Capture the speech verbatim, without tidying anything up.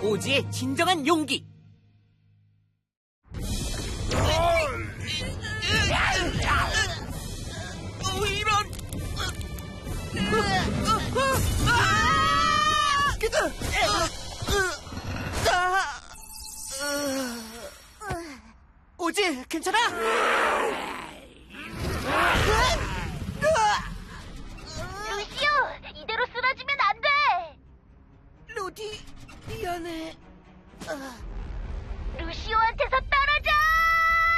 오지의 진정한 용기. 어, 이런. 오지, 괜찮아? 루시오, 이대로 쓰러지면 안 돼. 로디, 미안해. 아.